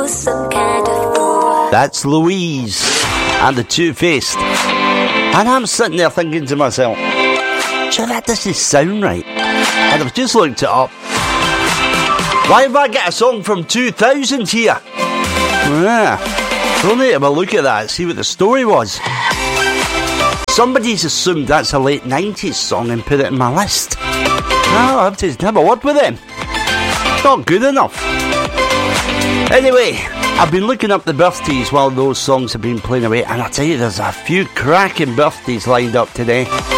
some kind of fool. That's Louise and the Two-Faced. And I'm sitting there thinking to myself, sure, that doesn't sound right. And I've just looked it up. Why have I got a song from 2000 here? Don't need to have a look at that, see what the story was. Somebody's assumed that's a late 90s song and put it in my list. I'll have to have a word with them. Not good enough. Anyway, I've been looking up the birthdays while those songs have been playing away, and I tell you, there's a few cracking birthdays lined up today.